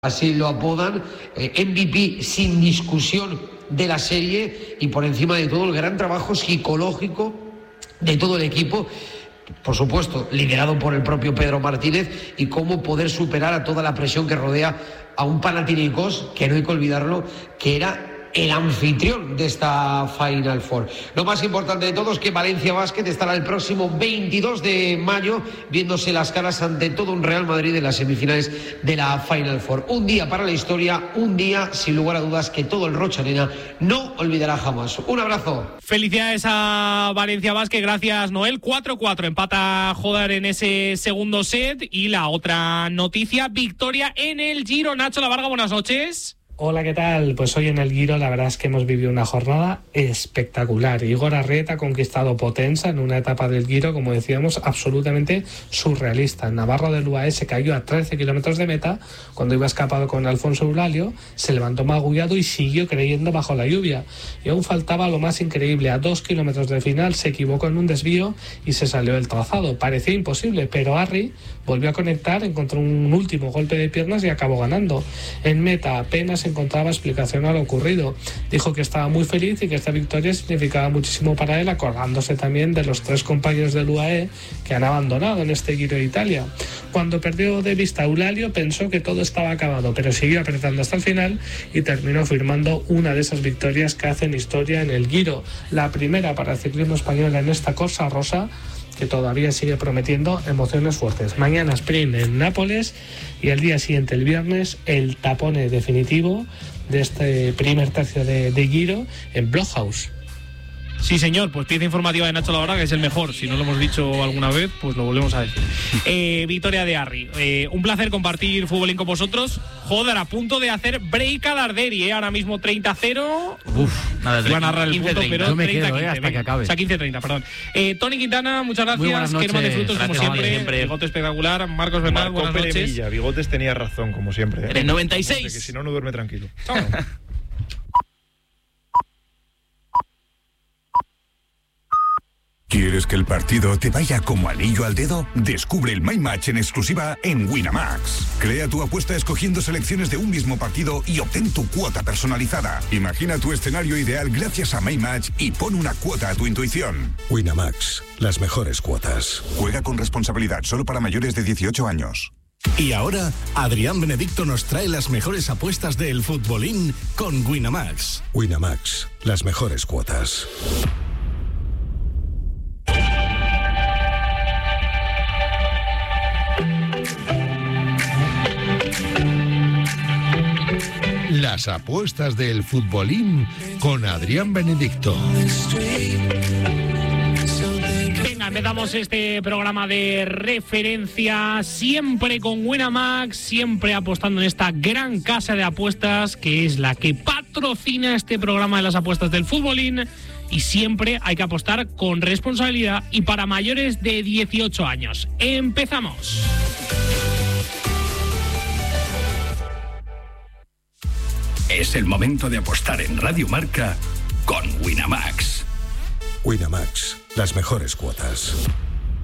Así lo apodan, MVP sin discusión de la serie y por encima de todo el gran trabajo psicológico de todo el equipo, por supuesto liderado por el propio Pedro Martínez, y cómo poder superar a toda la presión que rodea a un Panathinaikos que no hay que olvidarlo, que era el anfitrión de esta Final Four. Lo más importante de todo es que Valencia Basket estará el próximo 22 de mayo viéndose las caras ante todo un Real Madrid en las semifinales de la Final Four. Un día para la historia, un día sin lugar a dudas que todo el Rocha Arena no olvidará jamás. Un abrazo. Felicidades a Valencia Basket, gracias Noel. 4-4 empata Jodar en ese segundo set. Y la otra noticia, victoria en el Giro. Nacho Lavarga, buenas noches. Hola, ¿qué tal? Pues hoy en el Giro la verdad es que hemos vivido una jornada espectacular. Igor Arrieta ha conquistado Potenza en una etapa del Giro, como decíamos, absolutamente surrealista. El navarro del UAE se cayó a 13 kilómetros de meta cuando iba escapado con Alfonso Eulalio, se levantó magullado y siguió creyendo bajo la lluvia. Y aún faltaba lo más increíble, a 2 kilómetros del final se equivocó en un desvío y se salió del trazado. Parecía imposible, pero Arri volvió a conectar, encontró un último golpe de piernas y acabó ganando. En meta apenas encontraba explicación a lo ocurrido. Dijo que estaba muy feliz y que esta victoria significaba muchísimo para él, acordándose también de los 3 compañeros del UAE que han abandonado en este Giro de Italia. Cuando perdió de vista a Eulalio pensó que todo estaba acabado, pero siguió apretando hasta el final y terminó firmando una de esas victorias que hacen historia en el Giro, la primera para el ciclismo español en esta Corsa Rosa, que todavía sigue prometiendo emociones fuertes. Mañana sprint en Nápoles y al día siguiente, el viernes, el tapone definitivo de este primer tercio de Giro en Blockhaus. Sí, señor, pues pieza informativa de Nacho Lavarga, que es el mejor. Si no lo hemos dicho alguna vez, pues lo volvemos a decir. Victoria de Arri. Un placer compartir fútbolín con vosotros. Joder, a punto de hacer break a Darderi, ahora mismo 30-0. Nada, iba a narrar el punto, pero yo me 30-15, quedo, hasta que acabe. O sea, 15-30, perdón. Tony Quintana, muchas gracias. Muy buenas noches. Kerman de Frutos, como Gracias, siempre. Bigote espectacular. Marcos Bernal, buenas noches. Peremilla, Bigotes tenía razón, como siempre. En el 96. Que si no, no duerme tranquilo. ¿Quieres que el partido te vaya como anillo al dedo? Descubre el My Match en exclusiva en Winamax. Crea tu apuesta escogiendo selecciones de un mismo partido y obtén tu cuota personalizada. Imagina tu escenario ideal gracias a My Match y pon una cuota a tu intuición. Winamax, las mejores cuotas. Juega con responsabilidad, solo para mayores de 18 años. Y ahora, Adrián Benedicto nos trae las mejores apuestas del futbolín con Winamax. Winamax, las mejores cuotas. Las apuestas del futbolín con Adrián Benedicto. Venga, empezamos este programa de referencia, siempre con Winamax, siempre apostando en esta gran casa de apuestas que es la que patrocina este programa de las apuestas del futbolín, y siempre hay que apostar con responsabilidad y para mayores de 18 años. ¡Empezamos! Es el momento de apostar en Radio Marca con Winamax. Winamax, las mejores cuotas.